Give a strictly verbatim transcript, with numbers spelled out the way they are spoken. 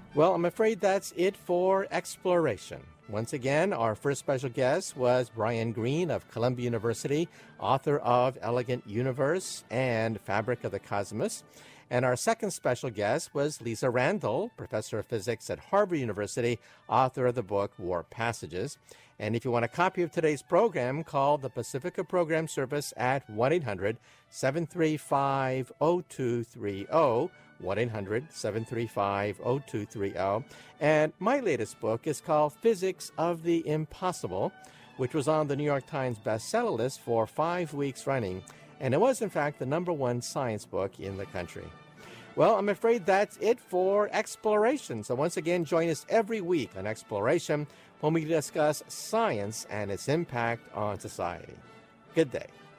Well, I'm afraid that's it for exploration. Once again, our first special guest was Brian Greene of Columbia University, author of Elegant Universe and Fabric of the Cosmos. And our second special guest was Lisa Randall, professor of physics at Harvard University, author of the book Warp Passages. And if you want a copy of today's program, call the Pacifica Program Service at one eight hundred seven three five zero two three zero. one eight hundred seven three five zero two three zero. And my latest book is called Physics of the Impossible, which was on the New York Times bestseller list for five weeks running. And it was, in fact, the number one science book in the country. Well, I'm afraid that's it for Exploration. So once again, join us every week on Exploration when we discuss science and its impact on society. Good day.